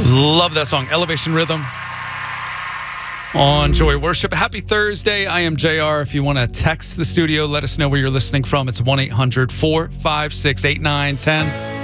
Love that song, Elevation Rhythm on Joy Worship. Happy Thursday. I am JR. If you want to text the studio, let us know where you're listening from. It's 1-800-456-8910.